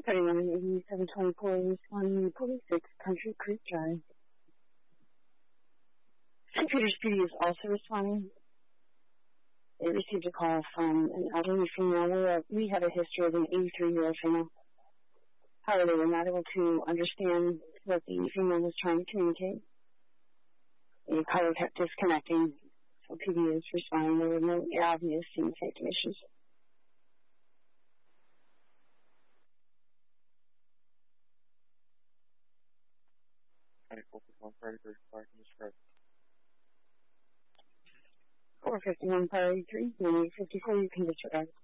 231-8724, responding to 46 Country Creek Drive. St. Peter's PD is also responding. They received a call from an elderly female. We had a history of an 83-year-old female. However, they were not able to understand what the female was trying to communicate. The caller kept disconnecting, so PD is responding. There were no obvious scene safety issues. Focus 133, parking described. 451 priority 3, 5854, you can disregard.